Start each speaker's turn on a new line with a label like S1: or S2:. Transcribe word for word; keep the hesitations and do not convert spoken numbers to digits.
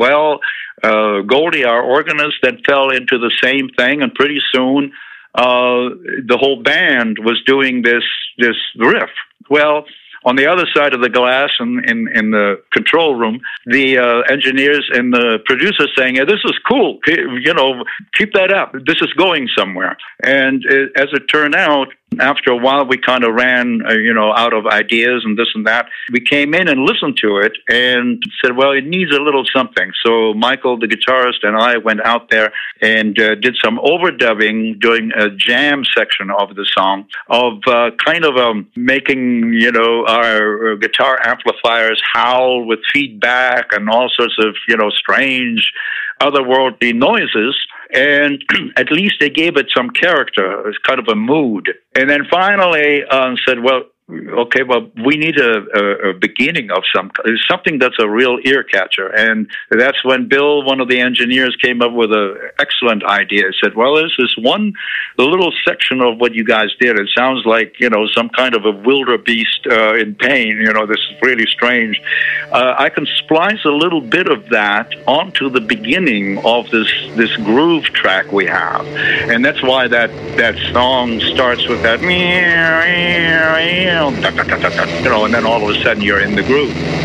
S1: well, uh, Goldie, our organist, then fell into the same thing, and pretty soon uh, the whole band was doing this this riff. Well, on the other side of the glass in, in, in the control room, the uh, engineers and the producers saying, hey, this is cool, you know, keep that up. This is going somewhere. And it, as it turned out, after a while, we kind of ran, uh, you know, out of ideas and this and that. We came in and listened to it and said, well, it needs a little something. So Michael, the guitarist, and I went out there and uh, did some overdubbing, doing a jam section of the song, of uh, kind of um, making, you know, our guitar amplifiers howl with feedback and all sorts of, you know, strange, otherworldly noises. And at least they gave it some character. It was kind of a mood. And then finally uh, said, well, okay, well, we need a, a, a beginning of some something that's a real ear catcher. And that's when Bill, one of the engineers, came up with an excellent idea. He said, well, there's this one little section of what you guys did. It sounds like, you know, some kind of a wildebeest uh, in pain. You know, this is really strange. Uh, I can splice a little bit of that onto the beginning of this, this groove track we have. And that's why that, that song starts with that, you know, and then all of a sudden you're in the groove.